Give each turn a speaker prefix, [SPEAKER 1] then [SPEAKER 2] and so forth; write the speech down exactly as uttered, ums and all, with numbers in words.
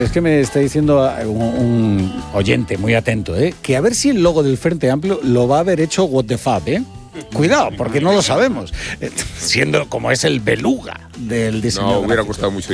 [SPEAKER 1] Es que me está diciendo un, un oyente muy atento, ¿eh? Que a ver si el logo del Frente Amplio lo va a haber hecho What the Fab, ¿eh? Cuidado, porque no lo sabemos. Siendo como es el beluga del diseño
[SPEAKER 2] No, hubiera
[SPEAKER 1] gráfico.
[SPEAKER 2] costado mucho